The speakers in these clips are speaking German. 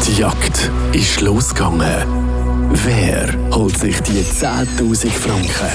Die Jagd ist losgegangen. Wer holt sich die 10.000 Franken?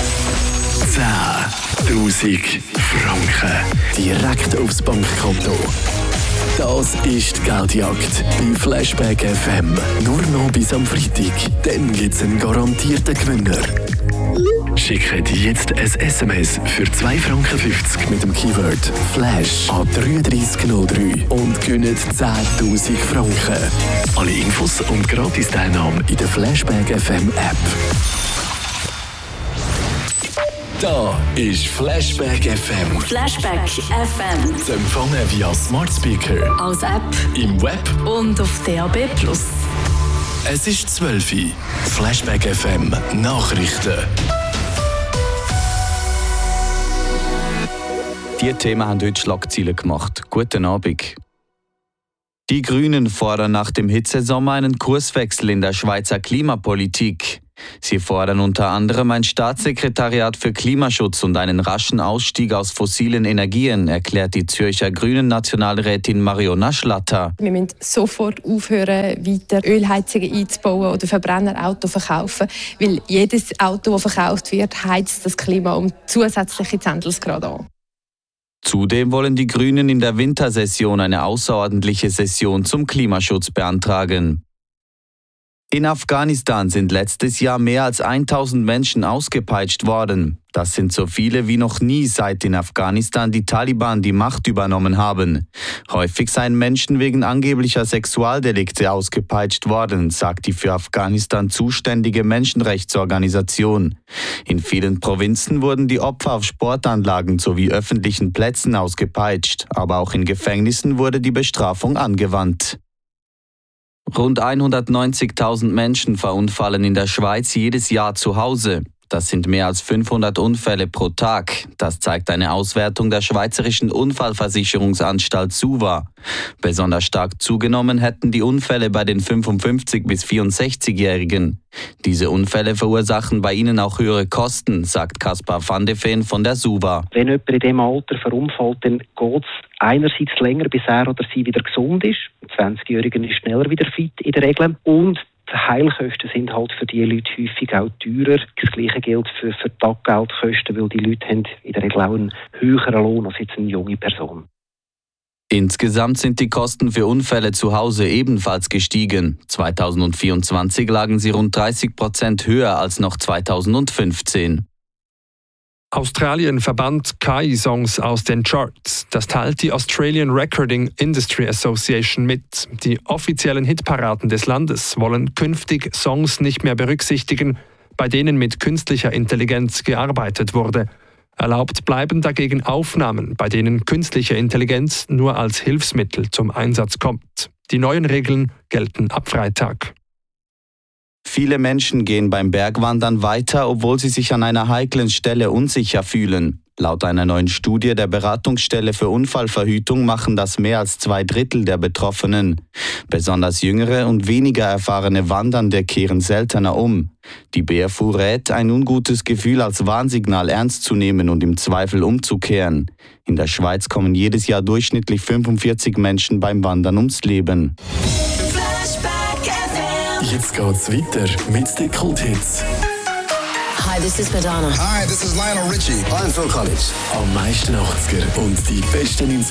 10.000 Franken direkt aufs Bankkonto. Das ist die Geldjagd bei Flashback FM. Nur noch bis am Freitag. Dann gibt es einen garantierten Gewinner. Schickt jetzt ein SMS für 2,50 Franken mit dem Keyword Flash an 3303 und gewinnt 10.000 Franken. Alle Infos und Gratis-Teilnahme in der Flashback FM App. Da ist Flashback FM. Flashback FM. Zu empfangen via Smart Speaker, Als App im Web und auf DAB+. Es ist 12 Uhr. Flashback FM Nachrichten. Diese Themen haben heute Schlagzeilen gemacht. Guten Abend. Die Grünen fordern nach dem Hitzesommer einen Kurswechsel in der Schweizer Klimapolitik. Sie fordern unter anderem ein Staatssekretariat für Klimaschutz und einen raschen Ausstieg aus fossilen Energien, erklärt die Zürcher Grünen-Nationalrätin Mariona Schlatter. Wir müssen sofort aufhören, weiter Ölheizungen einzubauen oder Verbrennerautos verkaufen, weil jedes Auto, das verkauft wird, heizt das Klima um zusätzliche Zehntelgrad an. Zudem wollen die Grünen in der Wintersession eine außerordentliche Session zum Klimaschutz beantragen. In Afghanistan sind letztes Jahr mehr als 1000 Menschen ausgepeitscht worden. Das sind so viele wie noch nie, seit in Afghanistan die Taliban die Macht übernommen haben. Häufig seien Menschen wegen angeblicher Sexualdelikte ausgepeitscht worden, sagt die für Afghanistan zuständige Menschenrechtsorganisation. In vielen Provinzen wurden die Opfer auf Sportanlagen sowie öffentlichen Plätzen ausgepeitscht, aber auch in Gefängnissen wurde die Bestrafung angewandt. Rund 190.000 Menschen verunfallen in der Schweiz jedes Jahr zu Hause. Das sind mehr als 500 Unfälle pro Tag. Das zeigt eine Auswertung der Schweizerischen Unfallversicherungsanstalt SUVA. Besonders stark zugenommen hätten die Unfälle bei den 55- bis 64-Jährigen. Diese Unfälle verursachen bei ihnen auch höhere Kosten, sagt Kaspar van de Veen von der SUVA. Wenn jemand in diesem Alter verunfallt, dann geht es einerseits länger, bis er oder sie wieder gesund ist. Ein 20-Jähriger ist schneller wieder fit in der Regel. Und die Heilkosten sind halt für diese Leute häufig auch teurer. Das Gleiche gilt für Taggeldkosten, weil die Leute haben in der Regel auch einen höheren Lohn als jetzt eine junge Person. Insgesamt sind die Kosten für Unfälle zu Hause ebenfalls gestiegen. 2024 lagen sie rund 30% höher als noch 2015. Australien verbannt KI-Songs aus den Charts. Das teilt die Australian Recording Industry Association mit. Die offiziellen Hitparaden des Landes wollen künftig Songs nicht mehr berücksichtigen, bei denen mit künstlicher Intelligenz gearbeitet wurde. Erlaubt bleiben dagegen Aufnahmen, bei denen künstliche Intelligenz nur als Hilfsmittel zum Einsatz kommt. Die neuen Regeln gelten ab Freitag. Viele Menschen gehen beim Bergwandern weiter, obwohl sie sich an einer heiklen Stelle unsicher fühlen. Laut einer neuen Studie der Beratungsstelle für Unfallverhütung machen das mehr als 2/3 der Betroffenen. Besonders jüngere und weniger erfahrene Wandernde kehren seltener um. Die BFU rät, ein ungutes Gefühl als Warnsignal ernst zu nehmen und im Zweifel umzukehren. In der Schweiz kommen jedes Jahr durchschnittlich 45 Menschen beim Wandern ums Leben. Jetzt geht's weiter mit den Kulthits. Hi, this is Madonna. Hi, this is Lionel Richie. I'm Phil Collins. Am meisten 80er und die besten